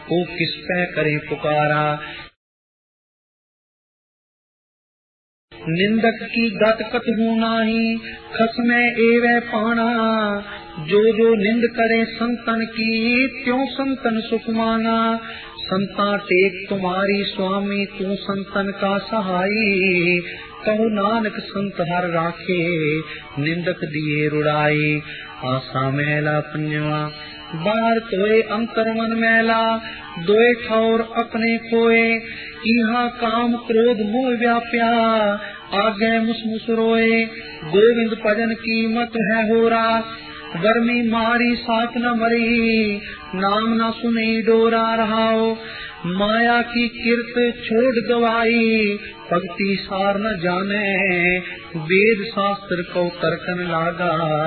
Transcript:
ओ किस पे करे पुकारा। निंदक की गत कतहु नाही, खसमे एवं पाना। जो जो निंद करे संतन की, त्यों संतन सुख माना। संता टेक तुम्हारी स्वामी, तू संतन का सहाई। कहो नानक संत हर राखे, निंदक दिए रुड़ाई। आशा मैला पंजवा, बाहर तोए अंतर मन मैला। दोए ठौर अपने खोए, इहा काम क्रोध मोह व्याप्या। आगे मुसमुस रोए, गोविंद भजन की मत है होरा। गर्मी मारी साथ न मरी, नाम न सुने डोरा रहाओ। माया की किरत छोड़ गवाई, भक्ति सार न जाने। वेद शास्त्र को तर्कन लागा,